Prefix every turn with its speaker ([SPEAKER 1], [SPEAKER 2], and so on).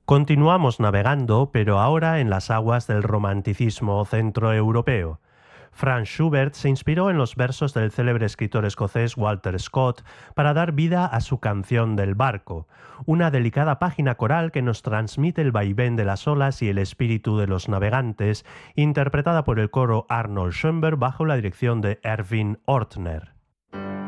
[SPEAKER 1] Continuamos navegando, pero ahora en las aguas del romanticismo centroeuropeo. Franz Schubert se inspiró en los versos del célebre escritor escocés Walter Scott para dar vida a su canción del barco, una delicada página coral que nos transmite el vaivén de las olas y el espíritu de los navegantes, interpretada por el coro Arnold Schoenberg bajo la dirección de Erwin Ortner.